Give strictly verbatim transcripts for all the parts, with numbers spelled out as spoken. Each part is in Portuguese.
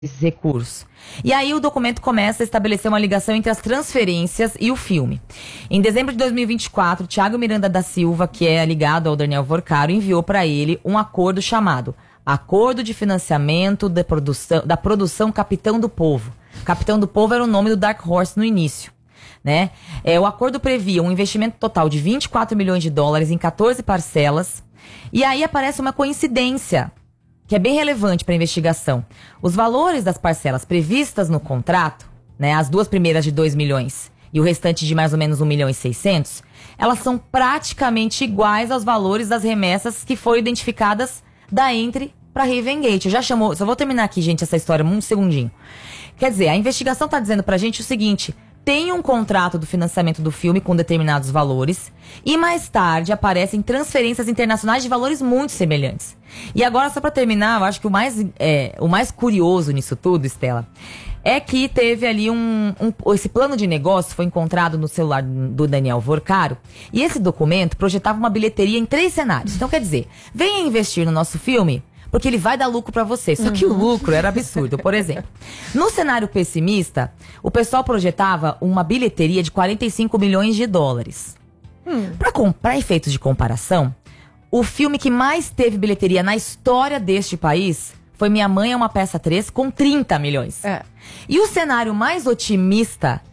esses recursos. E aí o documento começa a estabelecer uma ligação entre as transferências e o filme. Em dezembro de dois mil e vinte e quatro, Thiago Miranda da Silva, que é ligado ao Daniel Vorcaro, enviou para ele um acordo chamado Acordo de Financiamento da Produção, da Produção Capitão do Povo. Capitão do Povo era o nome do Dark Horse no início. Né? É, o acordo previa um investimento total de vinte e quatro milhões de dólares em quatorze parcelas. E aí aparece uma coincidência que é bem relevante para a investigação. Os valores das parcelas previstas no contrato, né, as duas primeiras de dois milhões e o restante de mais ou menos um milhão e seiscentos, elas são praticamente iguais aos valores das remessas que foram identificadas da Entre para Ravengate. Eu já chamou, só vou terminar aqui, gente, essa história, um segundinho. Quer dizer, a investigação está dizendo pra gente o seguinte: tem um contrato do financiamento do filme com determinados valores e mais tarde aparecem transferências internacionais de valores muito semelhantes. E agora, só para terminar, eu acho que o mais, é, o mais curioso nisso tudo, Estela, é que teve ali um, um... Esse plano de negócio foi encontrado no celular do Daniel Vorcaro e esse documento projetava uma bilheteria em três cenários. Então, quer dizer, venha investir no nosso filme porque ele vai dar lucro pra você. Só que uhum. o lucro era absurdo. Por exemplo, no cenário pessimista, o pessoal projetava uma bilheteria de quarenta e cinco milhões de dólares. Hum. Pra comprar efeitos de comparação, o filme que mais teve bilheteria na história deste país foi Minha Mãe é uma Peça três, com trinta milhões. É. E o cenário mais otimista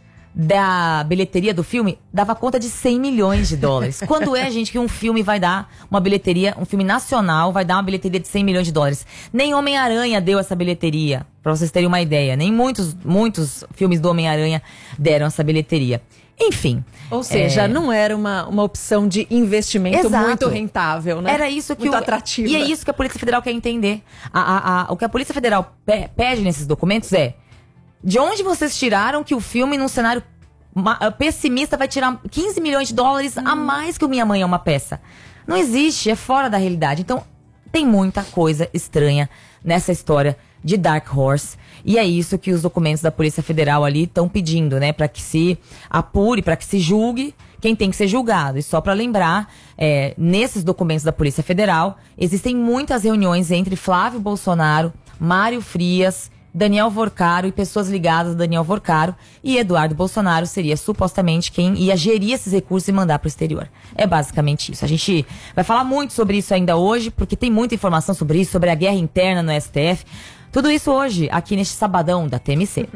da bilheteria do filme dava conta de cem milhões de dólares. Quando é, gente, que um filme vai dar uma bilheteria, um filme nacional vai dar uma bilheteria de cem milhões de dólares? Nem Homem-Aranha deu essa bilheteria, pra vocês terem uma ideia. Nem muitos, muitos filmes do Homem-Aranha deram essa bilheteria. Enfim. Ou seja, é... não era uma, uma opção de investimento Exato. muito rentável, né? Era isso que muito o... atrativa. E é isso que a Polícia Federal quer entender. A, a, a, o que a Polícia Federal pe- pede nesses documentos é: de onde vocês tiraram que o filme, num cenário pessimista, vai tirar quinze milhões de dólares hum. a mais que o Minha Mãe é uma Peça? Não existe, é fora da realidade. Então, tem muita coisa estranha nessa história de Dark Horse. E é isso que os documentos da Polícia Federal ali estão pedindo, né? Para que se apure, para que se julgue quem tem que ser julgado. E só para lembrar, é, nesses documentos da Polícia Federal, existem muitas reuniões entre Flávio Bolsonaro, Mário Frias, Daniel Vorcaro e pessoas ligadas a Daniel Vorcaro, e Eduardo Bolsonaro seria supostamente quem ia gerir esses recursos e mandar para o exterior. É basicamente isso. A gente vai falar muito sobre isso ainda hoje, porque tem muita informação sobre isso, sobre a guerra interna no S T F. Tudo isso hoje, aqui neste sabadão da T M C.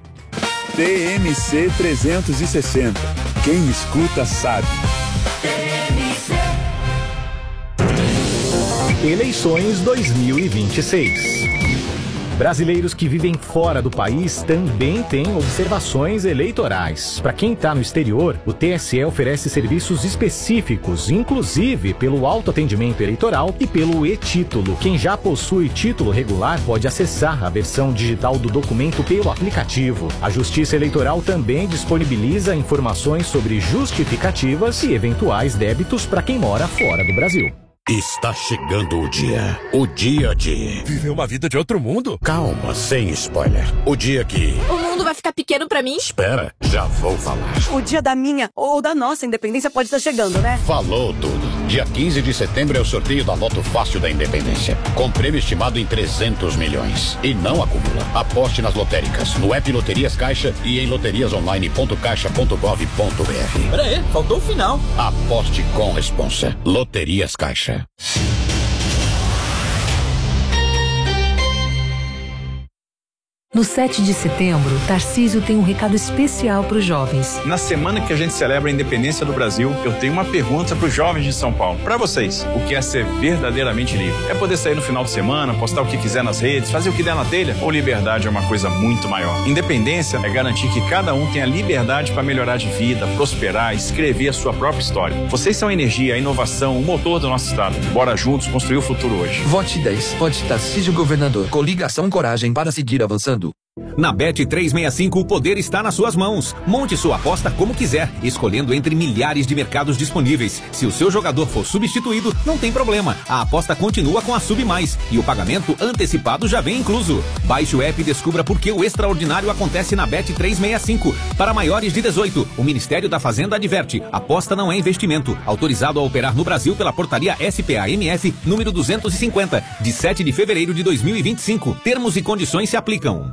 T M C trezentos e sessenta. Quem escuta sabe. Eleições dois mil e vinte e seis. Brasileiros que vivem fora do país também têm observações eleitorais. Para quem está no exterior, o T S E oferece serviços específicos, inclusive pelo autoatendimento eleitoral e pelo e-título. Quem já possui título regular pode acessar a versão digital do documento pelo aplicativo. A Justiça Eleitoral também disponibiliza informações sobre justificativas e eventuais débitos para quem mora fora do Brasil. Está chegando o dia. O dia de... viver uma vida de outro mundo? Calma, sem spoiler. O dia que... o mundo vai ficar pequeno pra mim? Espera, já vou falar. O dia da minha ou da nossa independência pode estar chegando, né? Falou tudo. Dia quinze de setembro é o sorteio da Loto Fácil da Independência, com prêmio estimado em trezentos milhões. E não acumula. Aposte nas lotéricas, no app Loterias Caixa e em loterias online ponto caixa ponto gov ponto br. Pera aí, faltou o final. Aposte com responsa. Loterias Caixa. No sete de setembro, Tarcísio tem um recado especial para os jovens. Na semana que a gente celebra a independência do Brasil, eu tenho uma pergunta para os jovens de São Paulo. Para vocês, o que é ser verdadeiramente livre? É poder sair no final de semana, postar o que quiser nas redes, fazer o que der na telha? Ou liberdade é uma coisa muito maior? Independência é garantir que cada um tenha liberdade para melhorar de vida, prosperar, escrever a sua própria história. Vocês são a energia, a inovação, o motor do nosso estado. Bora juntos construir o futuro hoje. Vote dez. Vote Tarcísio Governador. Coligação Coragem para seguir avançando. Na Bet trezentos e sessenta e cinco, o poder está nas suas mãos. Monte sua aposta como quiser, escolhendo entre milhares de mercados disponíveis. Se o seu jogador for substituído, não tem problema. A aposta continua com a Sub Mais e o pagamento antecipado já vem incluso. Baixe o app e descubra por que o extraordinário acontece na Bet trezentos e sessenta e cinco. Para maiores de dezoito, o Ministério da Fazenda adverte: aposta não é investimento. Autorizado a operar no Brasil pela portaria S P A M F número duzentos e cinquenta, de sete de fevereiro de dois mil e vinte e cinco. Termos e condições se aplicam.